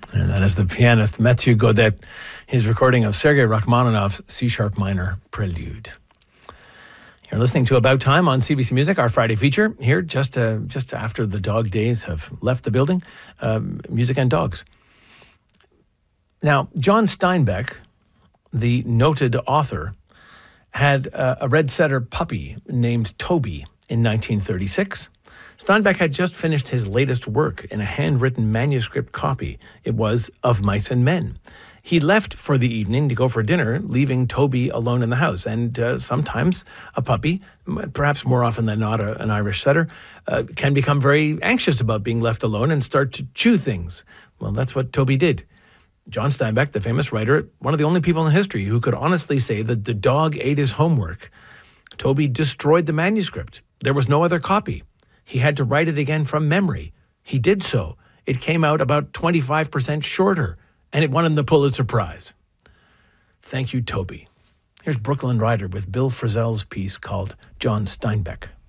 And that is the pianist Mathieu Godet, his recording of Sergei Rachmaninoff's C-sharp minor prelude. You're listening to About Time on CBC Music, our Friday feature here just after the dog days have left the building, music and dogs. Now, John Steinbeck, the noted author, had a red setter puppy named Toby in 1936. Steinbeck had just finished his latest work in a handwritten manuscript copy. It was Of Mice and Men. He left for the evening to go for dinner, leaving Toby alone in the house. And sometimes a puppy, perhaps more often than not an Irish setter, can become very anxious about being left alone and start to chew things. Well, that's what Toby did. John Steinbeck, the famous writer, one of the only people in history who could honestly say that the dog ate his homework. Toby destroyed the manuscript. There was no other copy. He had to write it again from memory. He did so. It came out about 25% shorter, and it won him the Pulitzer Prize. Thank you, Toby. Here's Brooklyn Rider with Bill Frisell's piece called John Steinbeck.